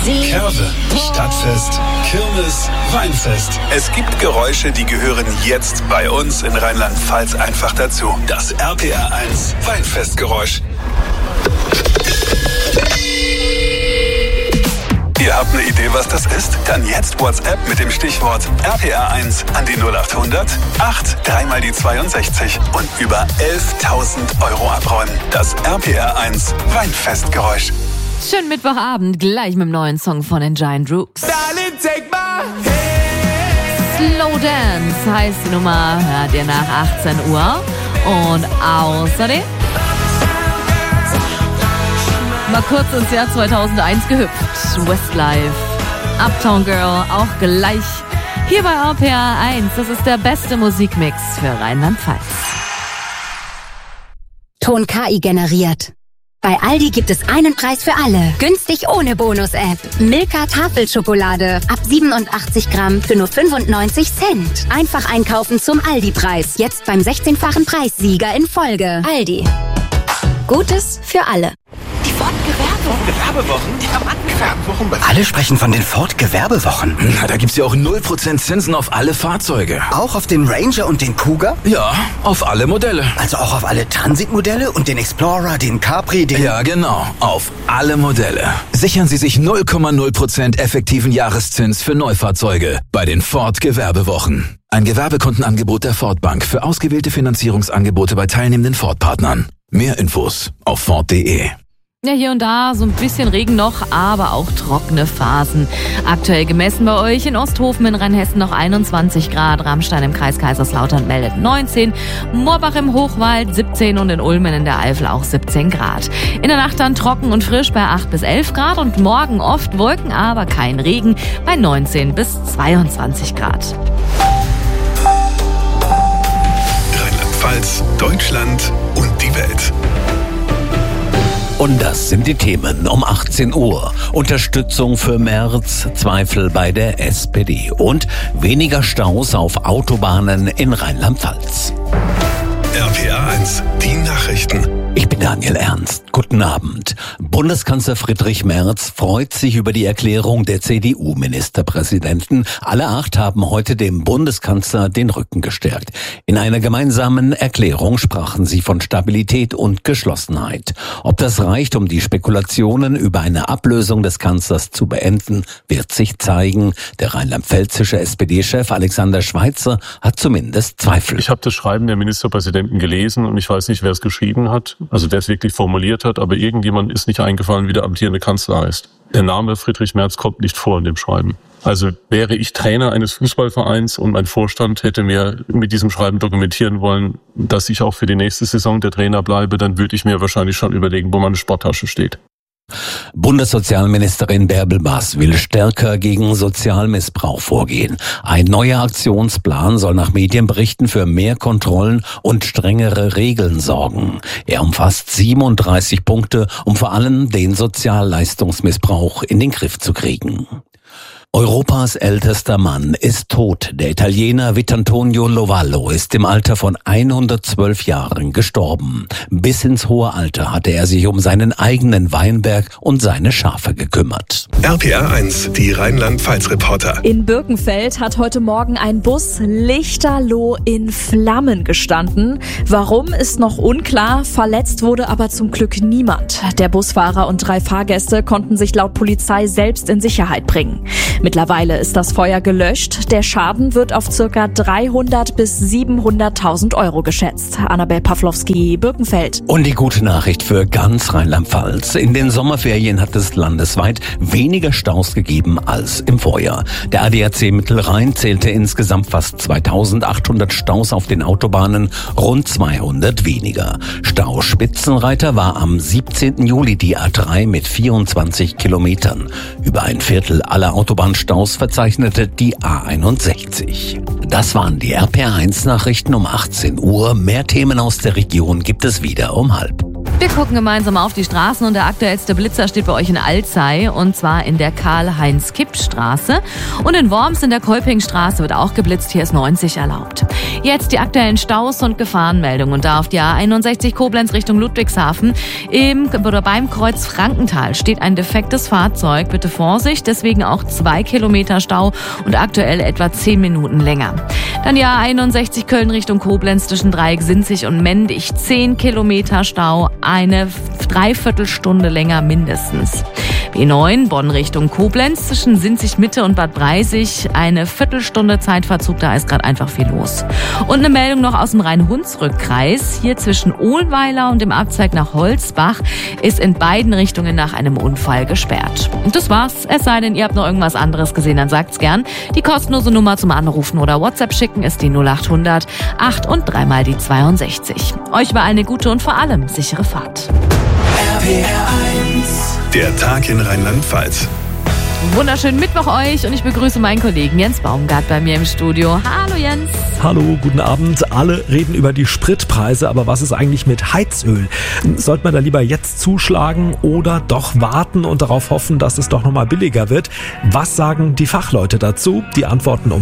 Curve, Stadtfest, Kirmes, Weinfest. Es gibt Geräusche, die gehören jetzt bei uns in Rheinland-Pfalz einfach dazu. Das RPR 1 Weinfestgeräusch. Ihr habt eine Idee, was das ist? Dann jetzt WhatsApp mit dem Stichwort RPR1 an die 0800 8 3 mal die 62 und über 11.000 € abräumen. Das RPR1 Weinfestgeräusch. Schönen Mittwochabend, gleich mit dem neuen Song von den Giant Rooks. Slow Dance heißt die Nummer, hört ihr nach 18 Uhr. Und außerdem mal kurz ins Jahr 2001 gehüpft. Westlife, Uptown Girl, auch gleich hier bei RPR 1. Das ist der beste Musikmix für Rheinland-Pfalz. Ton KI generiert. Bei Aldi gibt es einen Preis für alle. Günstig ohne Bonus-App. Milka Tafelschokolade. Ab 87 Gramm für nur 95 Cent. Einfach einkaufen zum Aldi-Preis. Jetzt beim 16-fachen Preissieger in Folge. Aldi. Gutes für alle. Die Ford-Gewerbewochen? Diamantgewerbewochen. Alle sprechen von den Ford-Gewerbewochen. Na, da gibt's ja auch 0% Zinsen auf alle Fahrzeuge. Auch auf den Ranger und den Cougar? Ja, auf alle Modelle. Also auch auf alle Transit-Modelle und den Explorer, den Capri, den... Ja, genau. Auf alle Modelle. Sichern Sie sich 0,0% effektiven Jahreszins für Neufahrzeuge bei den Ford-Gewerbewochen. Ein Gewerbekundenangebot der Ford Bank für ausgewählte Finanzierungsangebote bei teilnehmenden Ford-Partnern. Mehr Infos auf Ford.de. Ja, hier und da so ein bisschen Regen noch, aber auch trockene Phasen. Aktuell gemessen bei euch in Osthofen in Rheinhessen noch 21 Grad, Ramstein im Kreis Kaiserslautern meldet 19, Moorbach im Hochwald 17 und in Ulmen in der Eifel auch 17 Grad. In der Nacht dann trocken und frisch bei 8 bis 11 Grad und morgen oft Wolken, aber kein Regen bei 19 bis 22 Grad. Rheinland-Pfalz, Deutschland und die Welt. Und das sind die Themen um 18 Uhr. Unterstützung für Merz, Zweifel bei der SPD und weniger Staus auf Autobahnen in Rheinland-Pfalz. RPR 1, die Nachrichten. Ich bin Daniel Ernst. Guten Abend. Bundeskanzler Friedrich Merz freut sich über die Erklärung der CDU-Ministerpräsidenten. Alle 8 haben heute dem Bundeskanzler den Rücken gestärkt. In einer gemeinsamen Erklärung sprachen sie von Stabilität und Geschlossenheit. Ob das reicht, um die Spekulationen über eine Ablösung des Kanzlers zu beenden, wird sich zeigen. Der rheinland-pfälzische SPD-Chef Alexander Schweitzer hat zumindest Zweifel. Ich habe das Schreiben der Ministerpräsidenten gelesen und ich weiß nicht, wer es geschrieben hat. Also wer es wirklich formuliert hat, aber irgendjemand ist nicht eingefallen, wie der amtierende Kanzler heißt. Der Name Friedrich Merz kommt nicht vor in dem Schreiben. Also wäre ich Trainer eines Fußballvereins und mein Vorstand hätte mir mit diesem Schreiben dokumentieren wollen, dass ich auch für die nächste Saison der Trainer bleibe, dann würde ich mir wahrscheinlich schon überlegen, wo meine Sporttasche steht. Bundessozialministerin Bärbel Baas will stärker gegen Sozialmissbrauch vorgehen. Ein neuer Aktionsplan soll nach Medienberichten für mehr Kontrollen und strengere Regeln sorgen. Er umfasst 37 Punkte, um vor allem den Sozialleistungsmissbrauch in den Griff zu kriegen. Europas ältester Mann ist tot. Der Italiener Vittorio Lovallo ist im Alter von 112 Jahren gestorben. Bis ins hohe Alter hatte er sich um seinen eigenen Weinberg und seine Schafe gekümmert. RPR 1, die Rheinland-Pfalz-Reporter. In Birkenfeld hat heute Morgen ein Bus lichterloh in Flammen gestanden. Warum, ist noch unklar. Verletzt wurde aber zum Glück niemand. Der Busfahrer und 3 Fahrgäste konnten sich laut Polizei selbst in Sicherheit bringen. Mittlerweile ist das Feuer gelöscht. Der Schaden wird auf ca. 300.000 bis 700.000 € geschätzt. Annabel Pawlowski, Birkenfeld. Und die gute Nachricht für ganz Rheinland-Pfalz. In den Sommerferien hat es landesweit weniger Staus gegeben als im Vorjahr. Der ADAC Mittelrhein zählte insgesamt fast 2.800 Staus auf den Autobahnen, rund 200 weniger. Stauspitzenreiter war am 17. Juli die A3 mit 24 Kilometern. Über ein Viertel aller Autobahnstaus verzeichnete die A61. Das waren die RPR 1 Nachrichten um 18 Uhr. Mehr Themen aus der Region gibt es wieder um 12:30. Wir gucken gemeinsam auf die Straßen und der aktuellste Blitzer steht bei euch in Alzey und zwar in der Karl-Heinz-Kipp-Straße. Und in Worms in der Kolpingstraße wird auch geblitzt, hier ist 90 erlaubt. Jetzt die aktuellen Staus und Gefahrenmeldungen und da auf die A61 Koblenz Richtung Ludwigshafen beim Kreuz Frankenthal steht ein defektes Fahrzeug. Bitte Vorsicht, deswegen auch 2 Kilometer Stau und aktuell etwa 10 Minuten länger. Dann die A61 Köln Richtung Koblenz zwischen Dreieck-Sinzig und Mendig 10 Kilometer Stau, eine Dreiviertelstunde länger mindestens. B9 Bonn Richtung Koblenz zwischen Sinzig-Mitte und Bad Breisig eine Viertelstunde Zeitverzug, da ist gerade einfach viel los. Und eine Meldung noch aus dem Rhein-Hunsrück-Kreis. Hier zwischen Ohlweiler und dem Abzweig nach Holzbach ist in beiden Richtungen nach einem Unfall gesperrt. Und das war's. Es sei denn, ihr habt noch irgendwas anderes gesehen, dann sagt's gern. Die kostenlose Nummer zum Anrufen oder WhatsApp schicken ist die 0800 8 und 3 mal die 62. Euch war eine gute und vor allem sichere Fahrt. Der Tag in Rheinland-Pfalz. Wunderschönen Mittwoch euch und ich begrüße meinen Kollegen Jens Baumgart bei mir im Studio. Hallo Jens. Hallo, guten Abend. Alle reden über die Spritpreise, aber was ist eigentlich mit Heizöl? Sollte man da lieber jetzt zuschlagen oder doch warten und darauf hoffen, dass es doch nochmal billiger wird? Was sagen die Fachleute dazu? Die Antworten um